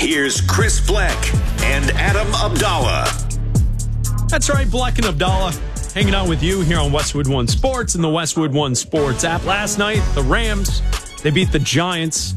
Here's Chris Black and Adam Abdallah. That's right, Black and Abdallah hanging out with you here on Westwood One Sports and the Westwood One Sports app. Last night, the Rams, they beat the Giants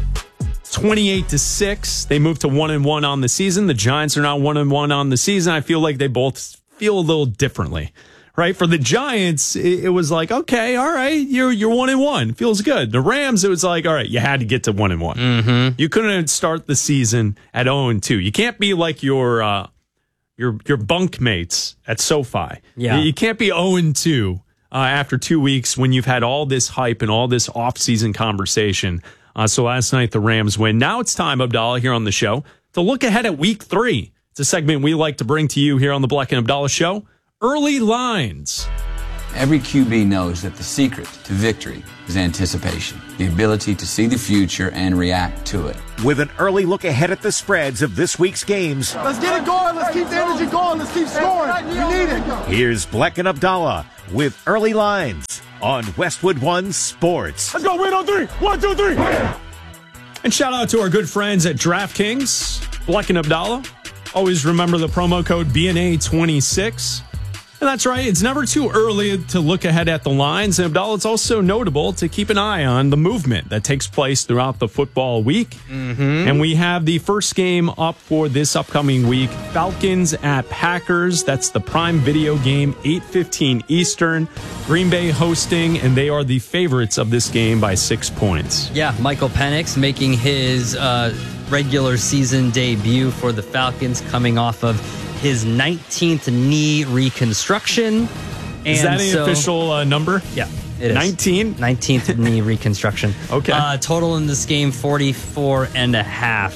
28-6. They moved to 1-1 on the season. The Giants are now 1-1 on the season. I feel like they both feel a little differently, right? For the Giants, it was like, okay, all right, you're 1-1. Feels good. The Rams, it was like, all right, you had to get to 1-1. Mm-hmm. You couldn't start the season at 0-2. You can't be like your bunkmates at SoFi. Yeah. You can't be 0-2 after 2 weeks when you've had all this hype and all this offseason conversation. So last night, the Rams win. Now it's time, Abdallah, here on the show, to look ahead at week 3. It's a segment we like to bring to you here on the Black and Abdallah Show. Early lines. Every QB knows that the secret to victory is anticipation, the ability to see the future and react to it. With an early look ahead at the spreads of this week's games, Let's get it going. Let's keep the energy going. Let's keep scoring. We need it. here's Black and Abdallah with early lines on Westwood One Sports. Let's go. Win on 3. 1, 2, 3. And shout out to our good friends at DraftKings, Black and Abdallah. Always remember the promo code BNA26. And that's right, it's never too early to look ahead at the lines. And Abdallah, it's also notable to keep an eye on the movement that takes place throughout the football week. Mm-hmm. And we have the first game up for this upcoming week, Falcons at Packers. That's the prime video game, 8:15 Eastern. Green Bay hosting, and they are the favorites of this game by 6 points. Yeah, Michael Penix making his regular season debut for the Falcons, coming off of his 19th knee reconstruction. And is that an official number? Yeah, it is. 19th knee reconstruction. Okay. Total in this game, 44 and a half.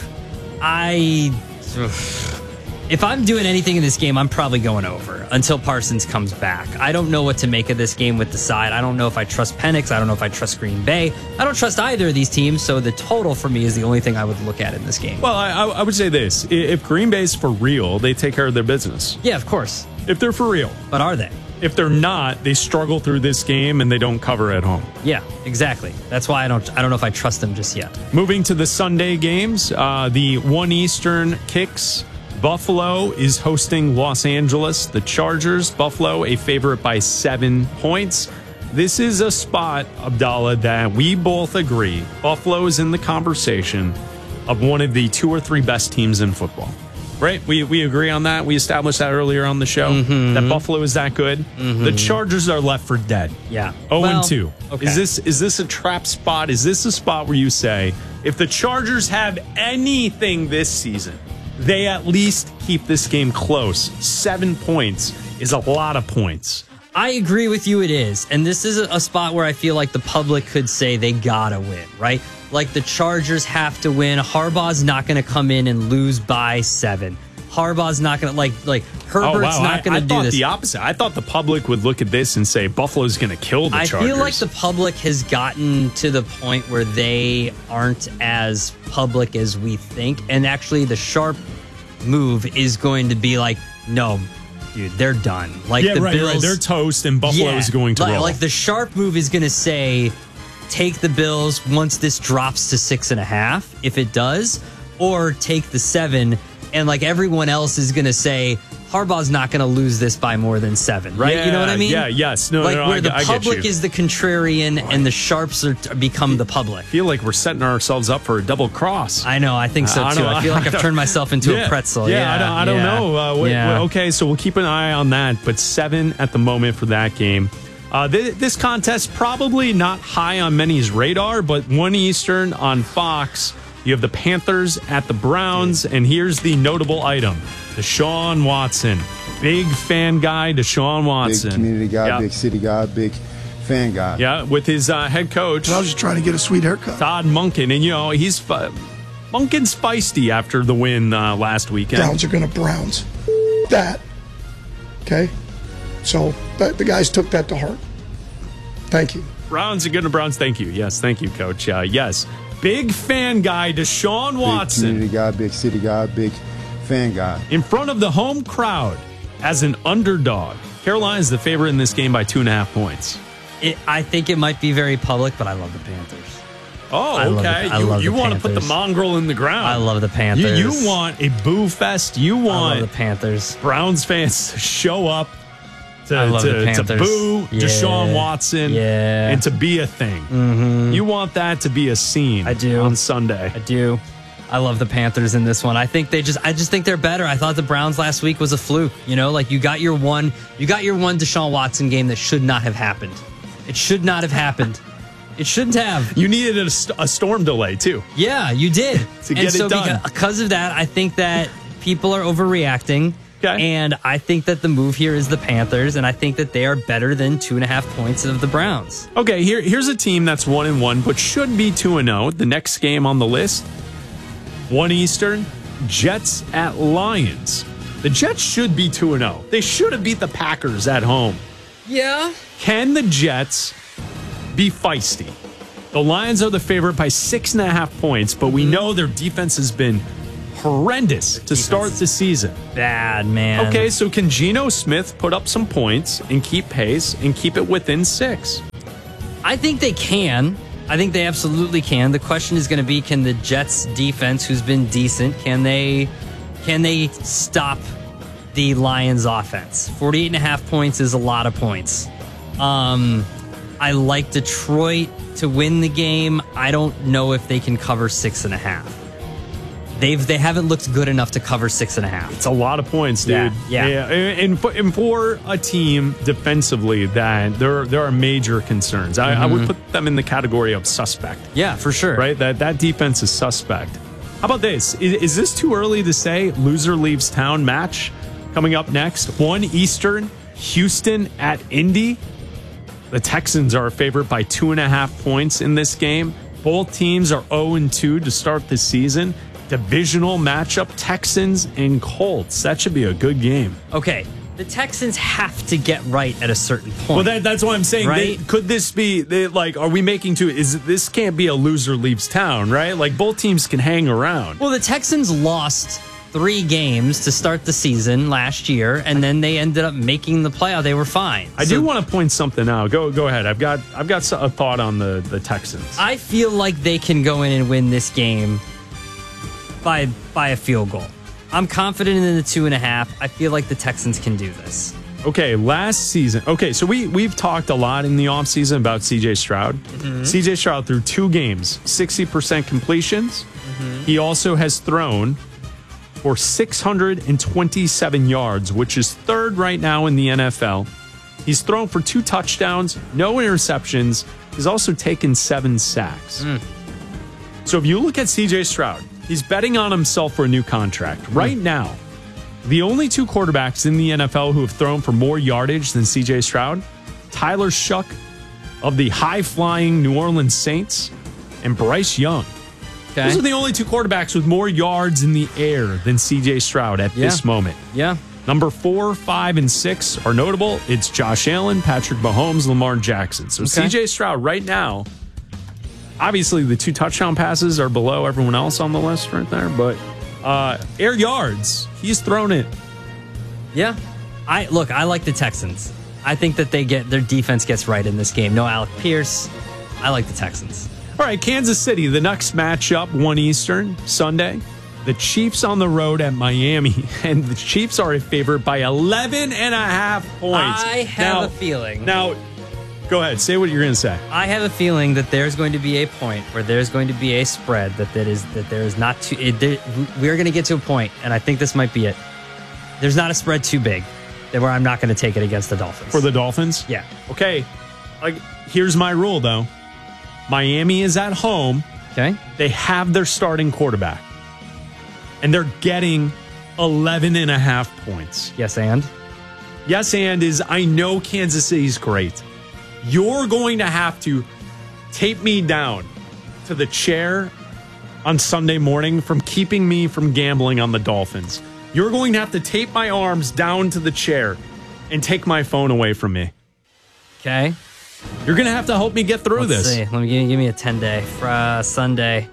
If I'm doing anything in this game, I'm probably going over until Parsons comes back. I don't know what to make of this game with the side. I don't know if I trust Penix. I don't know if I trust Green Bay. I don't trust either of these teams, so the total for me is the only thing I would look at in this game. Well, I would say this. If Green Bay's for real, they take care of their business. Yeah, of course. If they're for real. But are they? If they're not, they struggle through this game and they don't cover at home. Yeah, exactly. That's why I don't know if I trust them just yet. Moving to the Sunday games, the 1 Eastern kicks. Buffalo is hosting Los Angeles. The Chargers, Buffalo, a favorite by 7 points. This is a spot, Abdallah, that we both agree Buffalo is in the conversation of one of the 2 or 3 best teams in football. Right? We agree on that. We established that earlier on the show, that Buffalo is that good. The Chargers are left for dead. Yeah. 0-2. Okay. Is this a trap spot? Is this a spot where you say, if the Chargers have anything this season, they at least keep this game close? 7 points is a lot of points. I agree with you, it is. And this is a spot where I feel like the public could say they gotta win, right? Like the Chargers have to win. Harbaugh's not going to come in and lose by 7. Harbaugh's not going to, like Herbert's not going to do this. I thought the opposite. I thought the public would look at this and say Buffalo's going to kill the Chargers. I feel like the public has gotten to the point where they aren't as public as we think. And actually, the sharp move is going to be like, no, dude, they're done. Like the Bills, right. They're toast, and Buffalo is going to roll. Like the sharp move is going to say, take the Bills once this drops to 6.5, if it does, or take the 7. And like everyone else is going to say, Harbaugh's not going to lose this by more than 7, right? Yeah, you know what I mean? Yeah, yes. No, like no, where the I public get you. is the contrarian and the sharps are become the public. I feel like we're setting ourselves up for a double cross. I know. I think so too. I feel like I've turned myself into a pretzel. I don't know. Okay, so we'll keep an eye on that. But 7 at the moment for that game. This contest probably not high on many's radar, but 1 Eastern on Fox. You have the Panthers at the Browns, and here's the notable item. Deshaun Watson. Big fan guy, Deshaun Watson. Big community guy, big city guy, big fan guy. Yeah, with his head coach. I was just trying to get a sweet haircut. Todd Monken. And, he's Monken's feisty after the win last weekend. Browns are going to Browns. That. Okay? So the guys took that to heart. Thank you. Browns are going to Browns. Thank you. Yes, thank you, Coach. Yes. Big fan guy, Deshaun Watson. Big community guy, big city guy, big fan guy. In front of the home crowd as an underdog. Carolina's the favorite in this game by 2.5 points. I think it might be very public, but I love the Panthers. Oh, I love okay. I love You the want to put the Panthers. mongrel in the ground. I love the Panthers. You want a boo fest. You I love want the Panthers. Browns fans to show up I love the to Panthers. boo Yeah. Deshaun Watson Yeah. and to be a thing. You want that to be a scene I do. on Sunday. I do. I love the Panthers in this one. I just think they're better. I thought the Browns last week was a fluke. You know, like you got your one Deshaun Watson game that should not have happened. It should not have happened. It shouldn't have. You needed a storm delay, too. Yeah, you did. To get it done. Because of that, I think that people are overreacting. Okay. And I think that the move here is the Panthers, and I think that they are better than 2.5 points of the Browns. Okay, here's a team that's 1-1, but should be 2-0. The next game on the list, 1 Eastern, Jets at Lions. The Jets should be 2-0. They should have beat the Packers at home. Yeah. Can the Jets be feisty? The Lions are the favorite by 6.5 points, but we know their defense has been horrendous to start the season. Bad, man. Okay, so can Geno Smith put up some points and keep pace and keep it within 6? I think they can. I think they absolutely can. The question is going to be, can the Jets defense, who's been decent, can they stop the Lions offense? 48.5 points is a lot of points. I like Detroit to win the game. I don't know if they can cover 6.5. They haven't looked good enough to cover 6.5. It's a lot of points, dude. Yeah. And for a team defensively that there are major concerns. I would put them in the category of suspect. Yeah, for sure. Right? That defense is suspect. How about this? Is this too early to say? Loser leaves town match coming up next. 1 Eastern, Houston at Indy. The Texans are a favorite by 2.5 points in this game. Both teams are 0-2 to start the season. Divisional matchup, Texans and Colts. That should be a good game. Okay, the Texans have to get right at a certain point. Well, that's what I'm saying. Right? Could this be, are we making two? This can't be a loser leaves town, right? Like, both teams can hang around. Well, the Texans lost 3 games to start the season last year, and then they ended up making the playoff. They were fine. I do want to point something out. Go ahead. I've got a thought on the Texans. I feel like they can go in and win this game by a field goal. I'm confident in the 2.5. I feel like the Texans can do this. Okay, last season. Okay, so we've talked a lot in the offseason about CJ Stroud. CJ Stroud through 2 games, 60% completions. He also has thrown for 627 yards, which is 3rd right now in the NFL. He's thrown for 2 touchdowns, no interceptions. He's also taken 7 sacks. So if you look at CJ Stroud, he's betting on himself for a new contract. Right now, the only 2 quarterbacks in the NFL who have thrown for more yardage than CJ Stroud, Tyler Shuck of the high-flying New Orleans Saints and Bryce Young. Okay. Those are the only 2 quarterbacks with more yards in the air than CJ Stroud at this moment. Yeah. Number 4, 5, and 6 are notable. It's Josh Allen, Patrick Mahomes, Lamar Jackson. So CJ Stroud right now, obviously the 2 touchdown passes are below everyone else on the list right there, but air yards, he's thrown it. Yeah. I like the Texans. I think that their defense gets right in this game. No Alec Pierce. I like the Texans. All right, Kansas City, the next matchup, 1 Eastern, Sunday. The Chiefs on the road at Miami, and the Chiefs are a favorite by 11.5 points. I have a feeling. Now, go ahead. Say what you're going to say. I have a feeling that there's going to be a point where there's going to be a spread that there is not too. We're going to get to a point, and I think this might be it. There's not a spread too big that where I'm not going to take it against the Dolphins. For the Dolphins? Yeah. Okay. Here's my rule, though. Miami is at home. Okay. They have their starting quarterback, and they're getting 11.5 points. Yes, and? Yes, and is I know Kansas City's great. You're going to have to tape me down to the chair on Sunday morning from keeping me from gambling on the Dolphins. You're going to have to tape my arms down to the chair and take my phone away from me. Okay. You're going to have to help me get through Let's this. see. Let me give me a 10-day for Sunday.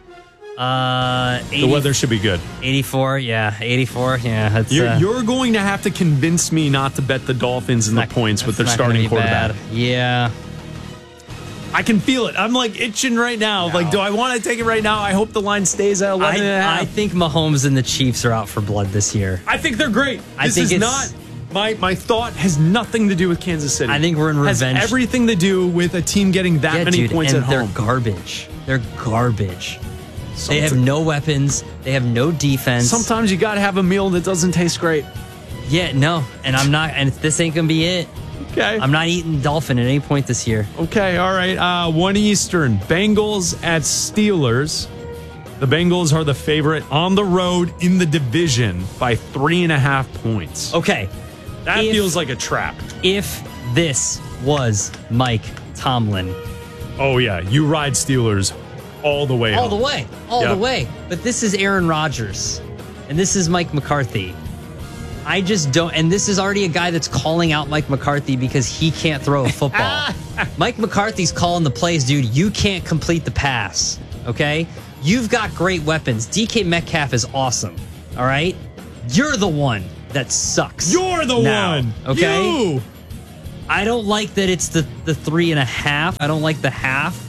80, The weather should be good. 84, yeah, 84, yeah. It's, You're going to have to convince me not to bet the Dolphins and the points with their it's not gonna starting be quarterback. bad. Yeah. I can feel it. I'm like itching right now. No. Like, do I want to take it right now? I hope the line stays at 11 and a half. I think Mahomes and the Chiefs are out for blood this year. I think they're great. This is not my thought has nothing to do with Kansas City. I think we're in revenge. Has everything to do with a team getting that many points and at home. They're garbage. They're garbage. They have no weapons. They have no defense. Sometimes you got to have a meal that doesn't taste great. Yeah, no. And I'm not, and this ain't going to be it. Okay. I'm not eating Dolphin at any point this year. Okay, all right. 1 Eastern. Bengals at Steelers. The Bengals are the favorite on the road in the division by 3.5 points. Okay. That feels like a trap. If this was Mike Tomlin. Oh, yeah. You ride Steelers all the way. All the way. All the way. But this is Aaron Rodgers. And this is Mike McCarthy. I just don't. And this is already a guy that's calling out Mike McCarthy because he can't throw a football. Mike McCarthy's calling the plays, dude. You can't complete the pass. Okay? You've got great weapons. DK Metcalf is awesome. All right? You're the one that sucks. You're the one. Okay? You. I don't like that it's the 3.5. I don't like the half.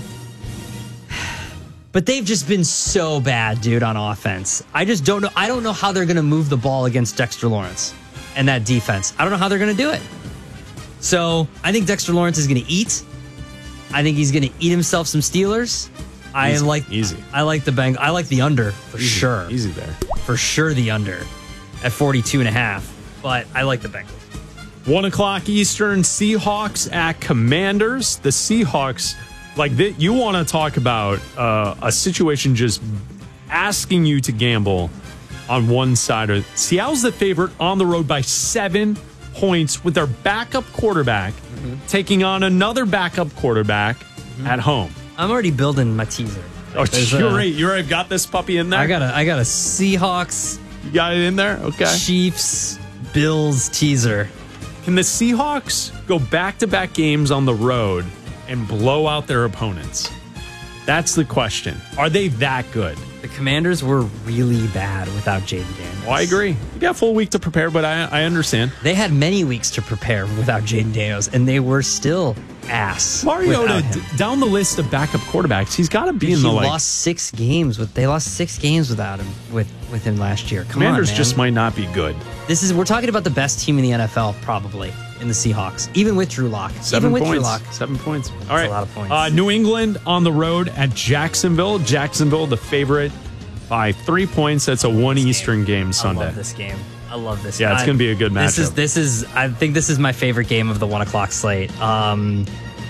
But they've just been so bad, dude, on offense. I just don't know. I don't know how they're going to move the ball against Dexter Lawrence and that defense. I don't know how they're going to do it. So I think Dexter Lawrence is going to eat. I think he's going to eat himself some Steelers. Easy. I like the Bengals. I like the under for sure. Easy there. For sure the under at 42.5. But I like the Bengals. 1 o'clock Eastern, Seahawks at Commanders. The Seahawks, you want to talk about a situation just asking you to gamble on one side. Seattle's the favorite on the road by 7 points with their backup quarterback taking on another backup quarterback at home. I'm already building my teaser. Oh, you already got this puppy in there? I got a Seahawks. You got it in there? Okay. Chiefs, Bills teaser. Can the Seahawks go back-to-back games on the road and blow out their opponents? That's the question. Are they that good? The Commanders were really bad without Jaden Daniels. Well, I agree. You got a full week to prepare, but I understand. They had many weeks to prepare without Jaden Daniels, and they were still ass. Mariota, down the list of backup quarterbacks, he's got to be in the They lost 6 games without him with him last year. Commanders just might not be good. We're talking about the best team in the NFL, probably, in the Seahawks, even with Drew Lock. 7 points. 7 points. All right. That's a lot of points. New England on the road at Jacksonville. Jacksonville, the favorite by 3 points. That's a 1 Eastern game Sunday. I love this game. I love this. Yeah, it's going to be a good matchup. I think this is my favorite game of the 1 o'clock slate. I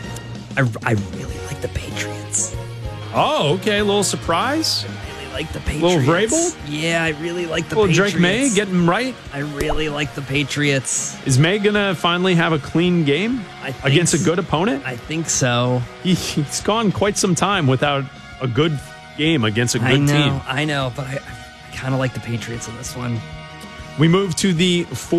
really like the Patriots. Oh, okay. A little surprise. I really like the Patriots. Little Vrabel? Yeah, I really like the Patriots. Patriots. Drake May getting right. I really like the Patriots. Is May going to finally have a clean game against a good opponent? I think so. He's gone quite some time without a good game against a good team. I know, but I kind of like the Patriots in this one. We move to the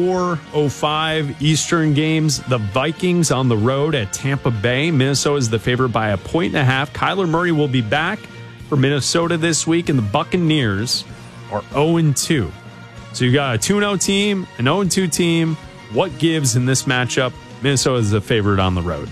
4:05 Eastern games. The Vikings on the road at Tampa Bay. Minnesota is the favorite by 1.5 points. Kyler Murray will be back for Minnesota this week, and the Buccaneers are 0-2. So you got a 2-0 team, an 0-2 team. What gives in this matchup? Minnesota is the favorite on the road.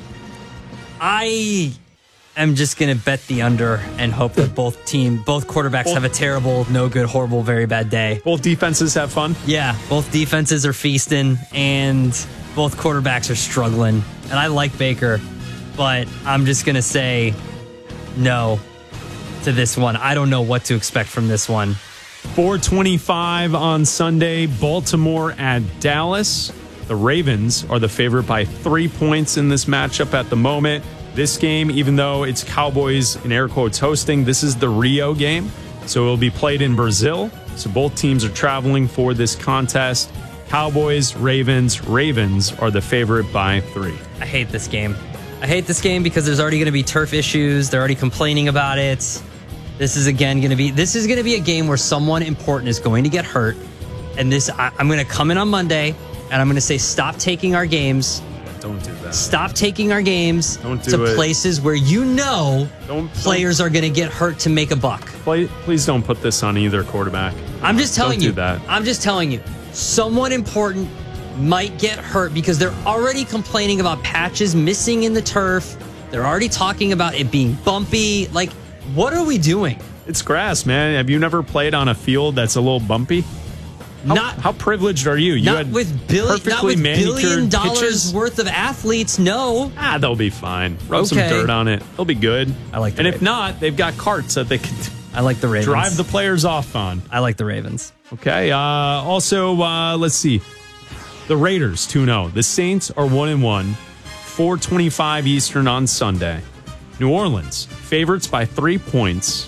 I'm just going to bet the under and hope that both quarterbacks have a terrible, no good, horrible, very bad day. Both defenses have fun? Yeah, both defenses are feasting and both quarterbacks are struggling. And I like Baker, but I'm just going to say no to this one. I don't know what to expect from this one. 4:25 on Sunday, Baltimore at Dallas. The Ravens are the favorite by 3 points in this matchup at the moment. This game, even though it's Cowboys in air quotes hosting, this is the Rio game. So it will be played in Brazil. So both teams are traveling for this contest. Cowboys, Ravens are the favorite by 3. I hate this game. Because there's already going to be turf issues. They're already complaining about it. This is going to be a game where someone important is going to get hurt. And I'm going to come in on Monday and I'm going to say, stop taking our games. Don't do that. Stop taking our games to places where players are going to get hurt to make a buck. Please don't put this on either quarterback. I'm just telling you. Do that. I'm just telling you. Someone important might get hurt because they're already complaining about patches missing in the turf. They're already talking about it being bumpy. Like, what are we doing? It's grass, man. Have you never played on a field that's a little bumpy? How privileged are you? You Not had with perfectly $1 billion pitches? worth of athletes. No. They'll be fine. Rub some dirt on it. They'll be good. I like the And if Ravens. not, they've got carts that they can I like the Ravens. drive the players off on. I like the Ravens. Okay. Also, let's see. The Raiders 2-0. The Saints are 1-1. 4:25 Eastern on Sunday. New Orleans favorites by 3 points.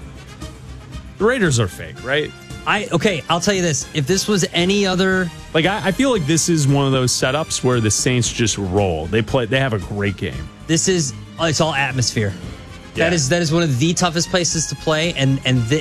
The Raiders are fake, right? I'll tell you this. If this was any other, I feel like this is one of those setups where the Saints just roll. They have a great game. it's all atmosphere. Yeah. That is one of the toughest places to play, and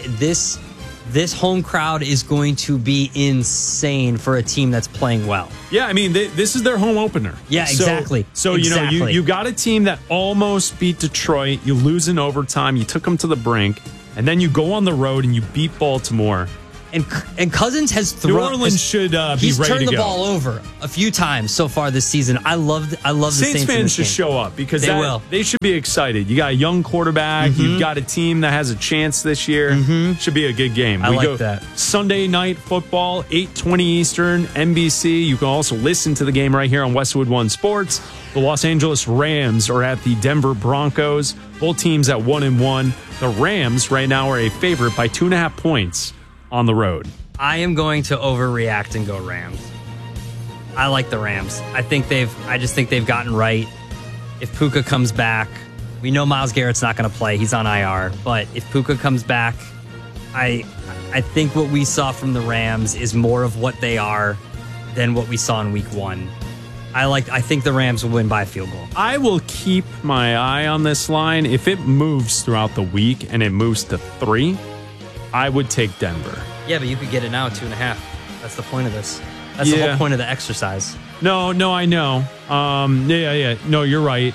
this home crowd is going to be insane for a team that's playing well. Yeah, I mean, this is their home opener. Yeah, exactly. So Exactly. you got a team that almost beat Detroit. You lose in overtime. You took them to the brink, and then you go on the road and you beat Baltimore. And Cousins has thrown. New Orleans should be ready to go. He's turned the ball over a few times so far this season. I love the Saints fans should game. show up because will. They should be excited. You got a young quarterback. You've got a team that has a chance this year. Should be a good game. I like that. Sunday night football, 8:20 Eastern, NBC. You can also listen to the game right here on Westwood One Sports. The Los Angeles Rams are at the Denver Broncos. Both teams at 1-1. The Rams right now are a favorite by 2.5 points on the road. I am going to overreact and go Rams. I like the Rams. I just think they've gotten right. If Puka comes back, we know Myles Garrett's not going to play. He's on IR. But if Puka comes back, I think what we saw from the Rams is more of what they are than what we saw in week 1. I think the Rams will win by a field goal. I will keep my eye on this line. If it moves throughout the week and it moves to 3, I would take Denver. Yeah, but you could get it now at 2.5. That's the point of this. That's the whole point of the exercise. No, I know. Yeah. No, you're right.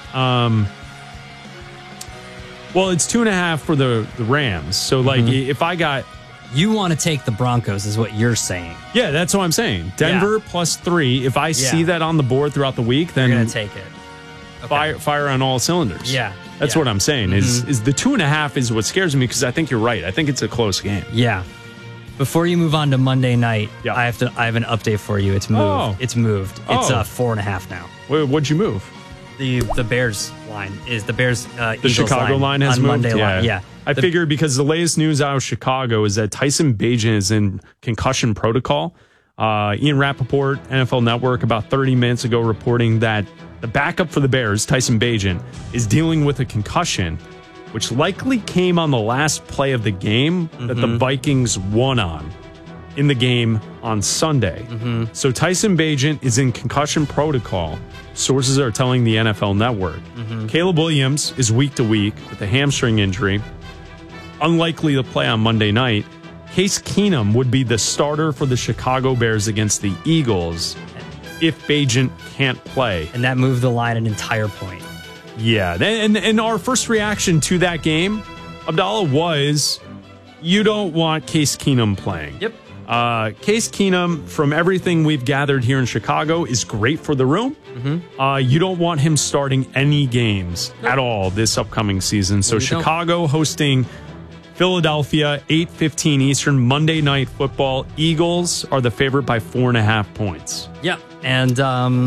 Well, it's 2.5 for the Rams. So, if I got... You want to take the Broncos is what you're saying. Yeah, that's what I'm saying. Denver plus 3. If I see that on the board throughout the week, then... You're going to take it. Okay. Fire on all cylinders. Yeah. That's what I'm saying. Is the 2.5 is what scares me because I think you're right. I think it's a close game. Yeah. Before you move on to Monday night, Yeah. I have an update for you. It's moved. Oh. It's moved. It's Oh. 4.5 now. What'd you move? The Bears line is the Bears. The Eagles Chicago line has on moved? Monday line. Yeah. I figured because the latest news out of Chicago is that Tyson Bagent is in concussion protocol. Ian Rappaport, NFL Network, about 30 minutes ago reporting that the backup for the Bears, Tyson Bagent, is dealing with a concussion, which likely came on the last play of the game that the Vikings won on in the game on Sunday. So Tyson Bagent is in concussion protocol. Sources are telling the NFL Network. Caleb Williams is week to week with a hamstring injury. Unlikely to play on Monday night. Case Keenum would be the starter for the Chicago Bears against the Eagles if Bagent can't play. And that moved the line an entire point. Yeah. And our first reaction to that game, Abdallah, was you don't want Case Keenum playing. Yep. Case Keenum, from everything we've gathered here in Chicago, is great for the room. You don't want him starting any games at all this upcoming season. So Chicago hosting Philadelphia, 8:15 Eastern, Monday Night Football. Eagles are the favorite by 4.5 points. Yep. And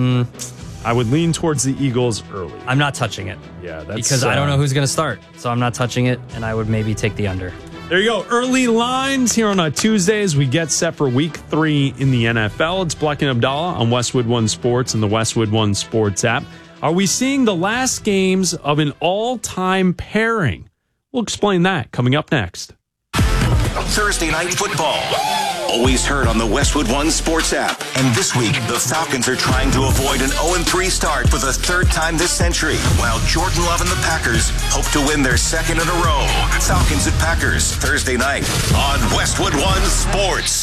I would lean towards the Eagles early. I'm not touching it. Yeah, that's because I don't know who's going to start. So I'm not touching it, and I would maybe take the under. There you go. Early lines here on a Tuesday as we get set for week 3 in the NFL. It's Bleck and Abdallah on Westwood One Sports and the Westwood One Sports app. Are we seeing the last games of an all-time pairing? We'll explain that coming up next. Thursday Night Football. Always heard on the Westwood One Sports app. And this week, the Falcons are trying to avoid an 0-3 start for the 3rd time this century, while Jordan Love and the Packers hope to win their 2nd in a row. Falcons at Packers, Thursday night on Westwood One Sports.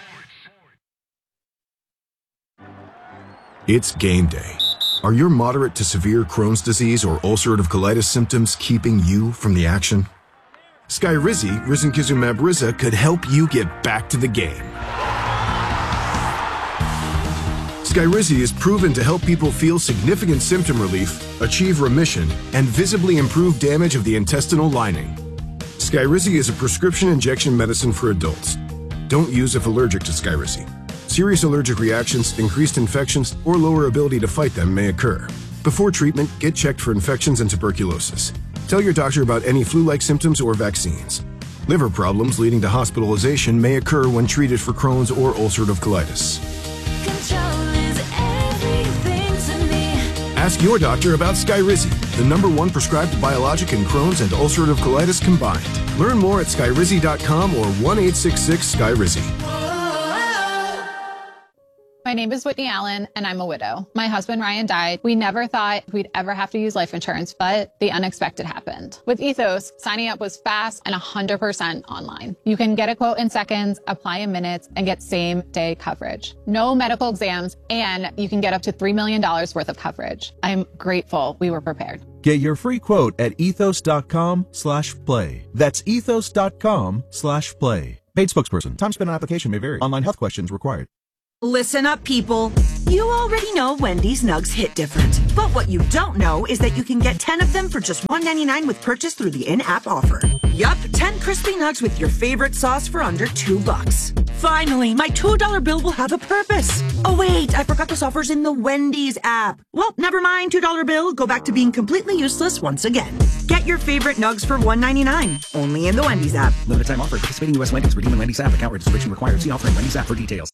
It's game day. Are your moderate to severe Crohn's disease or ulcerative colitis symptoms keeping you from the action? Skyrizi, risankizumab Riza, could help you get back to the game. Skyrizi is proven to help people feel significant symptom relief, achieve remission, and visibly improve damage of the intestinal lining. Skyrizi is a prescription injection medicine for adults. Don't use if allergic to Skyrizi. Serious allergic reactions, increased infections, or lower ability to fight them may occur. Before treatment, get checked for infections and tuberculosis. Tell your doctor about any flu-like symptoms or vaccines. Liver problems leading to hospitalization may occur when treated for Crohn's or ulcerative colitis. Ask your doctor about Skyrizi, the #1 prescribed biologic in Crohn's and ulcerative colitis combined. Learn more at skyrizi.com or 1-866-SKYRIZI. My name is Whitney Allen, and I'm a widow. My husband, Ryan, died. We never thought we'd ever have to use life insurance, but the unexpected happened. With Ethos, signing up was fast and 100% online. You can get a quote in seconds, apply in minutes, and get same-day coverage. No medical exams, and you can get up to $3 million worth of coverage. I'm grateful we were prepared. Get your free quote at ethos.com/play. That's ethos.com/play. Paid spokesperson. Time spent on application may vary. Online health questions required. Listen up, people. You already know Wendy's nugs hit different. But what you don't know is that you can get 10 of them for just $1.99 with purchase through the in-app offer. Yup, 10 crispy nugs with your favorite sauce for under $2. Finally, my $2 bill will have a purpose. Oh wait, I forgot this offer's in the Wendy's app. Well, never mind, $2 bill. Go back to being completely useless once again. Get your favorite nugs for $1.99, only in the Wendy's app. Limited time offer. Participating U.S. Wendy's. Redeem in Wendy's app. Account registration required. See offer in Wendy's app for details.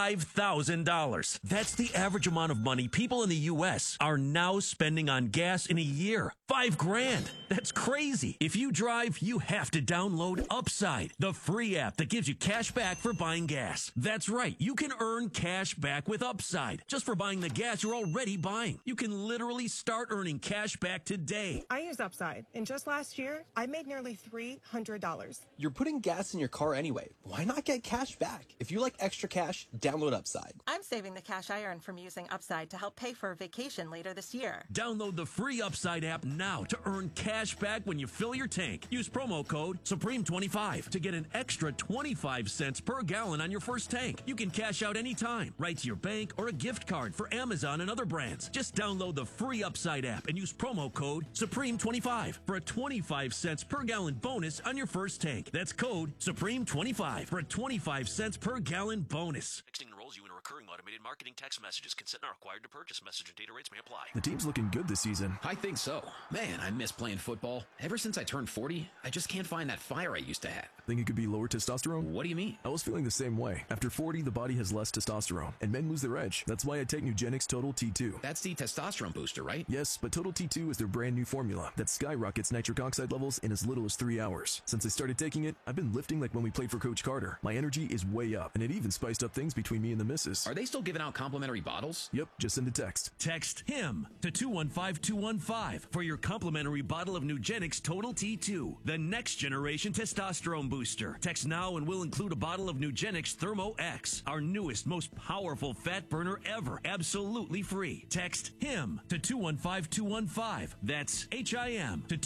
$5,000. That's the average amount of money people in the U.S. are now spending on gas in a year. $5,000. That's crazy. If you drive, you have to download Upside, the free app that gives you cash back for buying gas. That's right. You can earn cash back with Upside just for buying the gas you're already buying. You can literally start earning cash back today. I use Upside, and just last year, I made nearly $300. You're putting gas in your car anyway. Why not get cash back? If you like extra cash, download Upside. I'm saving the cash I earn from using Upside to help pay for a vacation later this year. Download the free Upside app now to earn cash back when you fill your tank. Use promo code Supreme25 to get an extra 25 cents per gallon on your first tank. You can cash out anytime, right to your bank or a gift card for Amazon and other brands. Just download the free Upside app and use promo code Supreme25 for a 25 cents per gallon bonus on your first tank. That's code Supreme25 for a 25 cents per gallon bonus. Texting enrolls you in a recurring automated marketing text messages. Consent not required to purchase. Message and data rates may apply. The team's looking good this season. I think so. Man, I miss playing football. Ever since I turned 40, I just can't find that fire I used to have. Think it could be lower testosterone? What do you mean? I was feeling the same way. After 40, the body has less testosterone, and men lose their edge. That's why I take Nugenix Total T2. That's the testosterone booster, right? Yes, but Total T2 is their brand new formula that skyrockets nitric oxide levels in as little as 3 hours. Since I started taking it, I've been lifting like when we played for Coach Carter. My energy is way up, and it even spiced up things between me and the missus. Are they still giving out complimentary bottles? Yep, just send a text. Text HIM to 215-215 for your complimentary bottle of Nugenix Total T2, the next generation testosterone booster. Text now and we'll include a bottle of Nugenix Thermo X, our newest, most powerful fat burner ever, absolutely free. Text HIM to 215-215. That's HIM to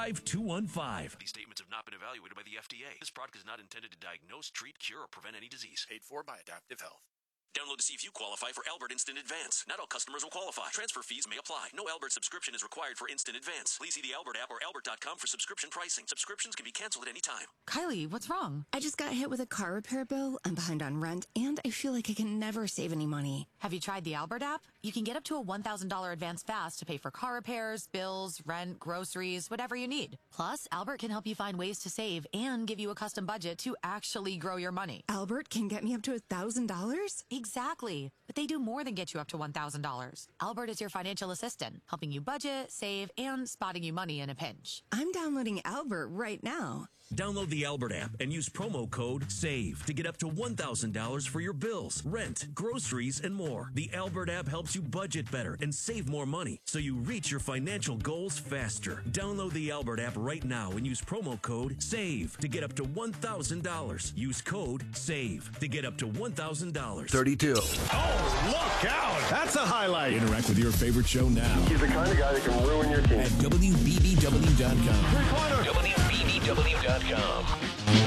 215-215. These statements have not been evaluated by the FDA. This product is not intended to diagnose, treat, cure, or prevent any disease. Paid for by Adaptive Health. Download to see if you qualify for Albert Instant Advance. Not all customers will qualify. Transfer fees may apply. No Albert subscription is required for Instant Advance. Please see the Albert app or albert.com for subscription pricing. Subscriptions can be canceled at any time. Kylie, what's wrong? I just got hit with a car repair bill. I'm behind on rent, and I feel like I can never save any money. Have you tried the Albert app? You can get up to a $1,000 advance fast to pay for car repairs, bills, rent, groceries, whatever you need. Plus, Albert can help you find ways to save and give you a custom budget to actually grow your money. Albert can get me up to $1,000? Exactly. But they do more than get you up to $1,000. Albert is your financial assistant, helping you budget, save, and spotting you money in a pinch. I'm downloading Albert right now. Download the Albert app and use promo code SAVE to get up to $1,000 for your bills, rent, groceries, and more. The Albert app helps you budget better and save more money so you reach your financial goals faster. Download the Albert app right now and use promo code SAVE to get up to $1,000. Use code SAVE to get up to $1,000. 32. Oh, look out! That's a highlight. Interact with your favorite show now. He's the kind of guy that can ruin your team. At WBBW.com. Three-pointer. WBBW.com.